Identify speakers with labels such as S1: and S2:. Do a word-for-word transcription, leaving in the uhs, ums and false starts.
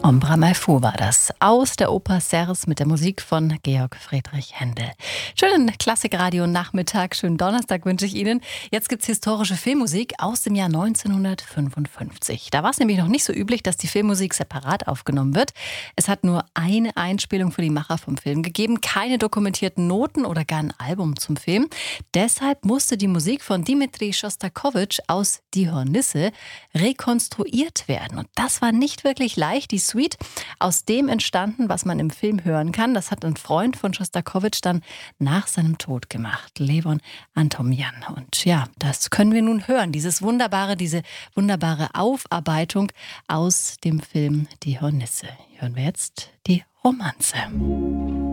S1: Ombra mai fu war das. Aus der Oper Serse mit der Musik von Georg Friedrich Händel. Schönen Klassikradio-Nachmittag, schönen Donnerstag wünsche ich Ihnen. Jetzt gibt's historische Filmmusik aus dem Jahr neunzehnhundertfünfundfünfzig. Da war es nämlich noch nicht so üblich, dass die Filmmusik separat aufgenommen wird. Es hat nur eine Einspielung für die Macher vom Film gegeben, keine dokumentierten Noten oder gar ein Album zum Film. Deshalb musste die Musik von Dmitri Schostakowitsch aus Die Hornisse rekonstruiert werden. Und das war nicht wirklich leicht. Die Suite, aus dem entstanden, was man im Film hören kann, das hat ein Freund von Schostakowitsch dann nach seinem Tod gemacht, Levon Antomjan. Und ja, das können wir nun hören, dieses wunderbare, diese wunderbare Aufarbeitung aus dem Film Die Hornisse. Hören wir jetzt die Romanze.